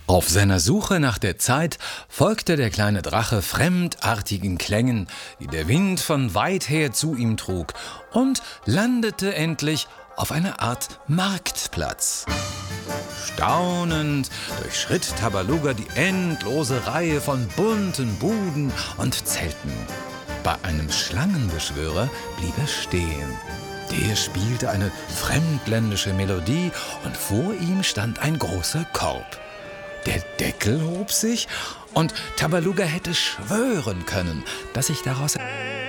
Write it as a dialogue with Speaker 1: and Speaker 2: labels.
Speaker 1: Auf seiner Suche nach der Zeit folgte der kleine Drache fremdartigen Klängen, die der Wind von weit her zu ihm trug, und landete endlich auf einer Art Marktplatz. Staunend durchschritt Tabaluga die endlose Reihe von bunten Buden und Zelten. Bei einem Schlangenbeschwörer blieb er stehen. Der spielte eine fremdländische Melodie und vor ihm stand ein großer Korb. Der Deckel hob sich und Tabaluga hätte schwören können, dass sich daraus